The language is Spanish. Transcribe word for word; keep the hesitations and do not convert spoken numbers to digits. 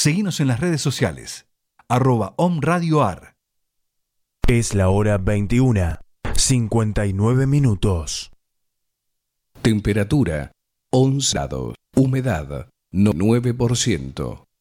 Seguinos en las redes sociales, arroba omradioar. Es la hora veintiuna, cincuenta y nueve minutos. Temperatura once grados. Humedad nueve por ciento.